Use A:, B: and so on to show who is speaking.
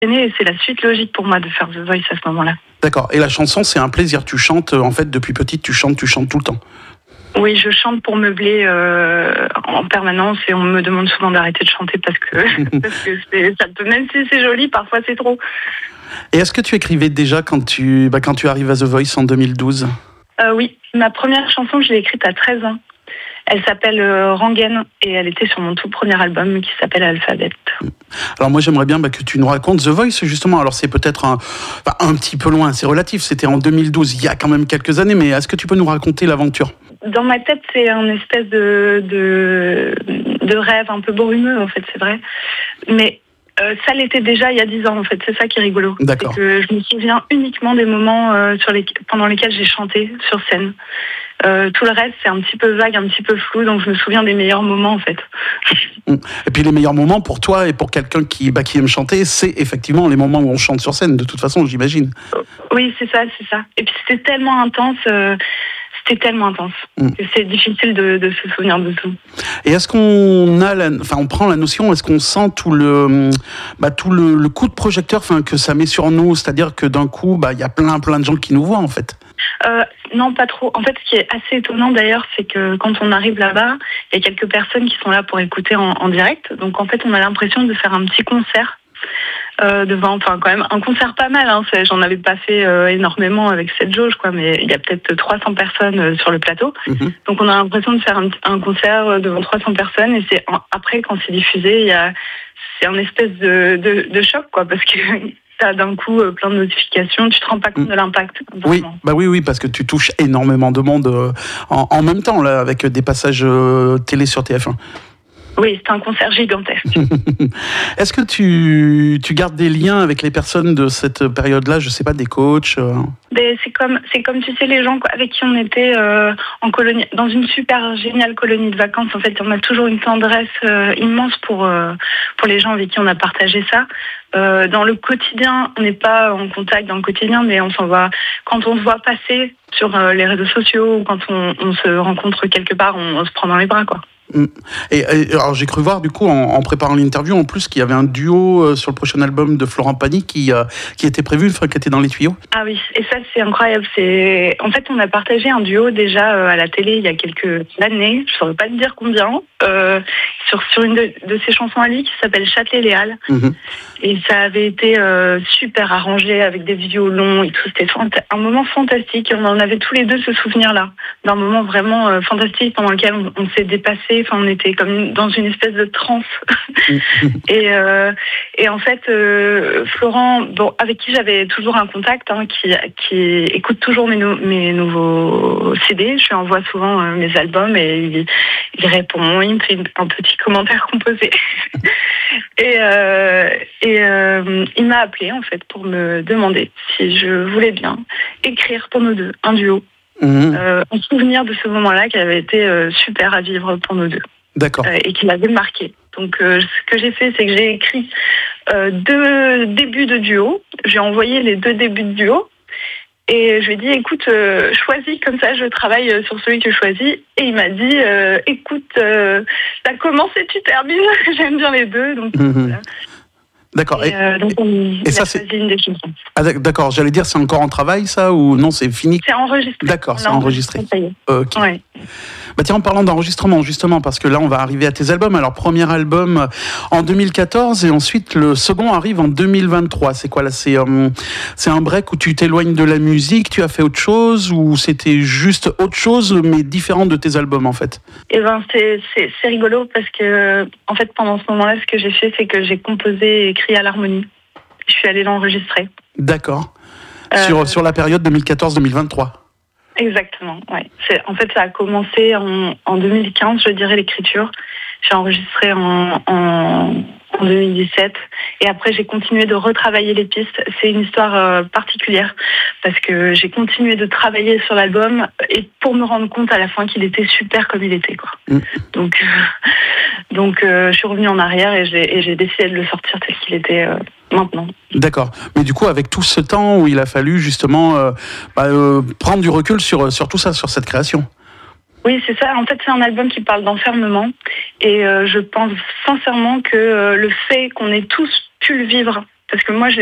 A: Et c'est la suite logique pour moi de faire The Voice à ce moment-là.
B: D'accord. Et la chanson, c'est un plaisir. Tu chantes, en fait, depuis petite, tu chantes tout le temps.
A: Oui, je chante pour meubler en permanence et on me demande souvent d'arrêter de chanter parce que ça peut, même si c'est joli, parfois c'est trop.
B: Et est-ce que tu écrivais déjà quand tu arrives à The Voice en 2012 ?
A: Oui, ma première chanson, je l'ai écrite à 13 ans. Elle s'appelle Rengaine et elle était sur mon tout premier album qui s'appelle Alphabet.
B: Alors moi j'aimerais bien que tu nous racontes The Voice justement. Alors c'est peut-être un petit peu loin, c'est relatif, c'était en 2012, il y a quand même quelques années, mais est-ce que tu peux nous raconter l'aventure ?
A: Dans ma tête, c'est un espèce de rêve un peu brumeux en fait, c'est vrai. Mais ça l'était déjà il y a 10 ans en fait, c'est ça qui est rigolo.
B: D'accord.
A: C'est que je me souviens uniquement des moments pendant lesquels j'ai chanté sur scène. Tout le reste, c'est un petit peu vague, un petit peu flou, donc je me souviens des meilleurs moments en fait.
B: Et puis les meilleurs moments pour toi et pour quelqu'un qui aime chanter, c'est effectivement les moments où on chante sur scène, de toute façon, j'imagine.
A: Oui, c'est ça. Et puis c'était tellement intense. Que c'est difficile de se souvenir de tout.
B: Et est-ce qu'on on prend la notion, est-ce qu'on sent tout le coup de projecteur, que ça met sur nous, c'est-à-dire que d'un coup, il y a plein de gens qui nous voient en fait.
A: Non, pas trop. En fait, ce qui est assez étonnant d'ailleurs, c'est que quand on arrive là-bas, il y a quelques personnes qui sont là pour écouter en direct. Donc en fait, on a l'impression de faire un petit concert. Devant, quand même un concert pas mal, hein. J'en avais pas fait énormément avec cette jauge, mais il y a peut-être 300 personnes sur le plateau. Mm-hmm. Donc on a l'impression de faire un concert devant 300 personnes et après quand c'est diffusé, c'est un espèce de choc, parce que t'as d'un coup plein de notifications, tu te rends pas compte de l'impact.
B: Vraiment. Oui, parce que tu touches énormément de monde en même temps là, avec des passages télé sur TF1.
A: Oui, c'est un concert gigantesque.
B: Est-ce que tu gardes des liens avec les personnes de cette période-là, je sais pas, des coachs
A: c'est comme tu sais, les gens avec qui on était en colonie, dans une super géniale colonie de vacances. En fait, on a toujours une tendresse immense pour les gens avec qui on a partagé ça. Dans le quotidien, on n'est pas en contact dans le quotidien, mais on s'en va quand on se voit passer sur les réseaux sociaux ou quand on se rencontre quelque part, on se prend dans les bras, quoi.
B: Et alors j'ai cru voir du coup en préparant l'interview en plus qu'il y avait un duo sur le prochain album de Florent Pagny qui était prévu, qui était dans les tuyaux.
A: Ah oui, et ça c'est incroyable. En fait on a partagé un duo déjà à la télé il y a quelques années, je ne saurais pas te dire combien, sur une de ses chansons à lui qui s'appelle Châtelet-Léal. Mm-hmm. Et ça avait été super arrangé avec des violons et tout. C'était un moment fantastique. On en avait tous les deux ce souvenir-là, d'un moment vraiment fantastique pendant lequel on s'est dépassé. On était comme dans une espèce de transe. et en fait, Florent, avec qui j'avais toujours un contact, qui écoute toujours mes nouveaux CD. Je lui envoie souvent mes albums et il répond, il me fait un petit commentaire composé. Et il m'a appelé en fait pour me demander si je voulais bien écrire pour nous deux un duo. En souvenir de ce moment-là qui avait été super à vivre pour nous deux.
B: D'accord.
A: Et qui m'avait marqué. Donc ce que j'ai fait, c'est que j'ai écrit 2 débuts de duo. J'ai envoyé les 2 débuts de duo. Et je lui ai dit, écoute, choisis, comme ça je travaille sur celui que je choisis. Et il m'a dit, écoute, t'as commencé, tu termines. J'aime bien les 2. Donc voilà.
B: D'accord.
A: Donc on a choisi une des chansons.
B: Ah, d'accord, j'allais dire, c'est encore en travail ça ou non, c'est fini ?
A: C'est enregistré.
B: D'accord, c'est enregistré.
A: Ok. Ouais.
B: Tiens, en parlant d'enregistrement, justement, parce que là, on va arriver à tes albums. Alors, premier album en 2014 et ensuite le second arrive en 2023. C'est quoi là ? C'est un break où tu t'éloignes de la musique, tu as fait autre chose ou c'était juste autre chose mais différent de tes albums en fait ?
A: C'est rigolo parce que en fait pendant ce moment-là, ce que j'ai fait, c'est que j'ai composé et écrit à l'harmonie. Je suis allée l'enregistrer.
B: D'accord. Sur la période 2014-2023.
A: Exactement, ouais. En fait, ça a commencé en 2015, je dirais, l'écriture. J'ai enregistré en 2017 et après j'ai continué de retravailler les pistes. C'est une histoire particulière parce que j'ai continué de travailler sur l'album et pour me rendre compte à la fin qu'il était super comme il était, quoi. Donc je suis revenue en arrière et j'ai décidé de le sortir tel qu'il était maintenant.
B: D'accord. Mais du coup, avec tout ce temps où il a fallu justement prendre du recul sur tout ça, sur cette création.
A: Oui, c'est ça. En fait, c'est un album qui parle d'enfermement. Et je pense sincèrement que le fait qu'on ait tous pu le vivre Parce que moi,